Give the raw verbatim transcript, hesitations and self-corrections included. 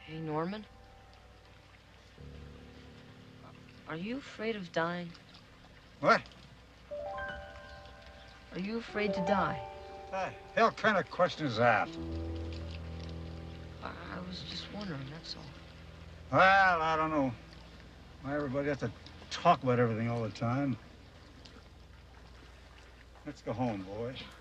Hey, Norman. Are you afraid of dying? What? Are you afraid to die? The hell kind of question is that? I, I was just wondering, that's all. Well, I don't know. Why everybody has to talk about everything all the time. Let's go home, boys.